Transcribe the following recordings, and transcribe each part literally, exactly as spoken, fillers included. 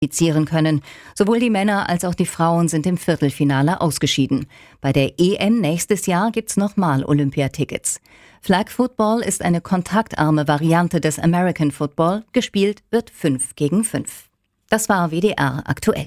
qualifizieren können. Sowohl die Männer als auch die Frauen sind im Viertelfinale ausgeschieden. Bei der E M nächstes Jahr gibt's nochmal Olympiatickets. Flag Football ist eine kontaktarme Variante des American Football. Gespielt wird fünf gegen fünf. Das war W D R aktuell.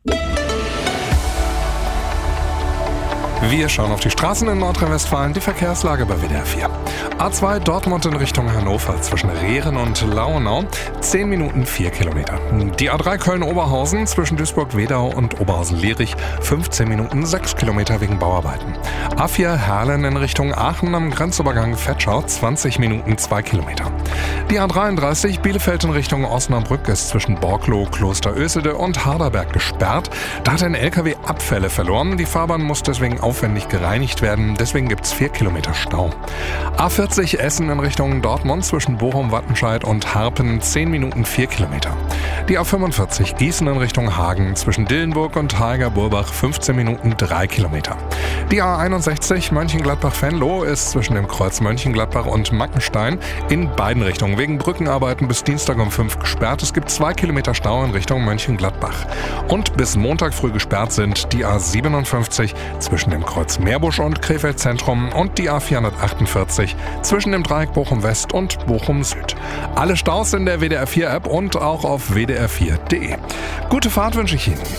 Wir schauen auf die Straßen in Nordrhein-Westfalen, die Verkehrslage bei W D R vier. A zwei Dortmund in Richtung Hannover zwischen Rehren und Lauenau, zehn Minuten vier Kilometer. Die A drei Köln-Oberhausen zwischen Duisburg-Wedau und Oberhausen-Lierich, fünfzehn Minuten sechs Kilometer wegen Bauarbeiten. A vier Herlen in Richtung Aachen am Grenzübergang Vetschau, zwanzig Minuten zwei Kilometer. Die A dreiunddreißig Bielefeld in Richtung Osnabrück ist zwischen Borkloh, Klosterösede und Harderberg gesperrt. Da hat ein L K W Abfälle verloren. Die Fahrbahn muss deswegen aufwendig gereinigt werden. Deswegen gibt's vier Kilometer Stau. A vierzig Essen in Richtung Dortmund zwischen Bochum-Wattenscheid und Harpen, zehn Minuten vier Kilometer. Die A fünfundvierzig Gießen in Richtung Hagen zwischen Dillenburg und Haiger-Burbach, fünfzehn Minuten drei Kilometer. Die A einundsechzig Mönchengladbach-Venlo ist zwischen dem Kreuz Mönchengladbach und Mackenstein in beiden Richtungen wegen Brückenarbeiten bis Dienstag um fünf gesperrt. Es gibt zwei Kilometer Stau in Richtung Mönchengladbach. Und bis Montag früh gesperrt sind die A siebenundfünfzig zwischen dem Kreuz Meerbusch und Krefeld Zentrum und die A vierhundertachtundvierzig zwischen dem Dreieck Bochum West und Bochum Süd. Alle Staus in der W D R vier App und auch auf w d r vier punkt d e. Gute Fahrt wünsche ich Ihnen.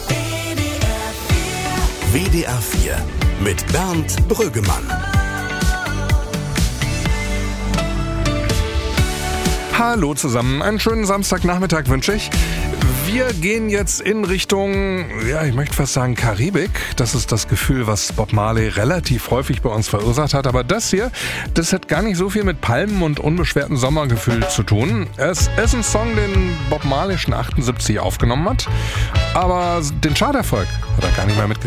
W D R vier mit Bernd Brüggemann. Hallo zusammen, einen schönen Samstagnachmittag wünsche ich. Wir gehen jetzt in Richtung, ja, ich möchte fast sagen Karibik. Das ist das Gefühl, was Bob Marley relativ häufig bei uns verursacht hat. Aber das hier, das hat gar nicht so viel mit Palmen und unbeschwertem Sommergefühl zu tun. Es ist ein Song, den Bob Marley schon achtundsiebzig aufgenommen hat. Aber den Charterfolg hat er gar nicht mehr mitgekriegt.